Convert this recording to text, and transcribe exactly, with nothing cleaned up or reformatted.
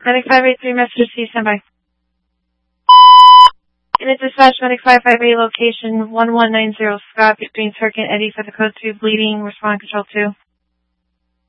Medic five eight three, message C, standby. Unit dispatch, Medic five five eight, location one one nine zero, Scott, between Turk and Eddie for the code two, bleeding, respond control two.